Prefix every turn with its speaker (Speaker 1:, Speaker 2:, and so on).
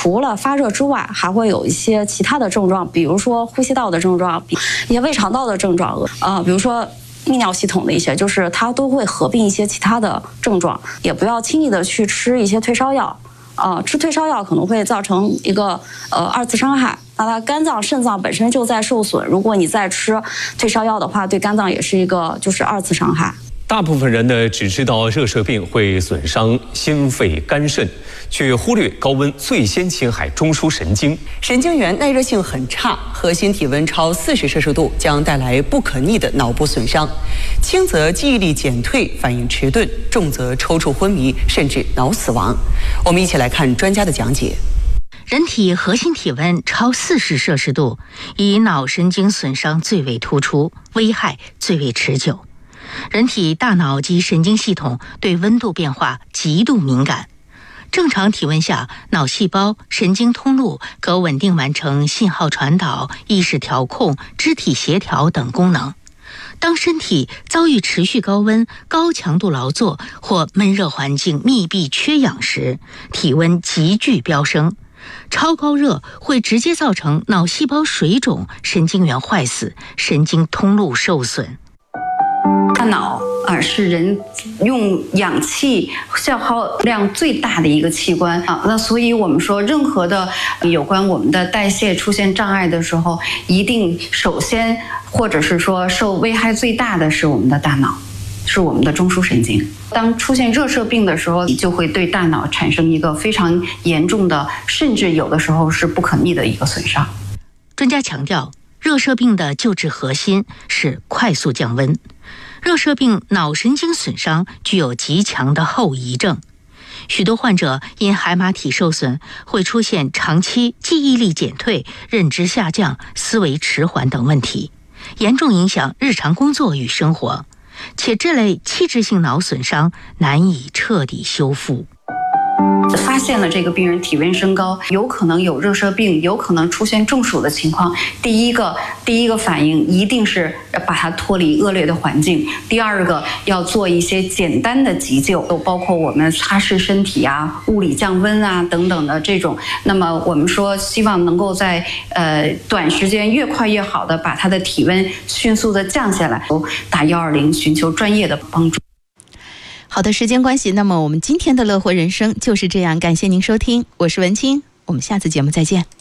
Speaker 1: 除了发热之外，还会有一些其他的症状，比如说呼吸道的症状，一些胃肠道的症状，比如说泌尿系统的一些，就是它都会合并一些其他的症状，也不要轻易的去吃一些退烧药。吃退烧药可能会造成一个二次伤害。那它肝脏、肾脏本身就在受损，如果你再吃退烧药的话，对肝脏也是一个就是二次伤害。
Speaker 2: 大部分人呢只知道热射病会损伤心肺肝肾，却忽略高温最先侵害中枢神经。
Speaker 3: 神经元耐热性很差，核心体温超40摄氏度将带来不可逆的脑部损伤，轻则记忆力减退、反应迟钝，重则抽搐昏迷，甚至脑死亡。我们一起来看专家的讲解。
Speaker 4: 人体核心体温超40摄氏度，以脑神经损伤最为突出，危害最为持久。人体大脑及神经系统对温度变化极度敏感。正常体温下，脑细胞、神经通路可稳定完成信号传导、意识调控、肢体协调等功能。当身体遭遇持续高温、高强度劳作或闷热环境密闭缺氧时，体温急剧飙升。超高热会直接造成脑细胞水肿、神经元坏死、神经通路受损。
Speaker 1: 大脑是人用氧气消耗量最大的一个器官那所以我们说，任何的有关我们的代谢出现障碍的时候，一定首先或者是说受危害最大的是我们的大脑，是我们的中枢神经。当出现热射病的时候，就会对大脑产生一个非常严重的，甚至有的时候是不可逆的一个损伤。
Speaker 4: 专家强调，热射病的救治核心是快速降温。热射病脑神经损伤具有极强的后遗症，许多患者因海马体受损会出现长期记忆力减退、认知下降、思维迟缓等问题，严重影响日常工作与生活，且这类器质性脑损伤难以彻底修复。
Speaker 1: 发现了这个病人体温升高，有可能有热射病，有可能出现中暑的情况，第一个反应一定是把它脱离恶劣的环境，第二个要做一些简单的急救，都包括我们擦拭身体啊、物理降温啊等等的这种。那么我们说，希望能够在短时间越快越好的把他的体温迅速的降下来，打120寻求专业的帮助。
Speaker 5: 好的，时间关系，那么我们今天的乐活人生就是这样，感谢您收听，我是文清，我们下次节目再见。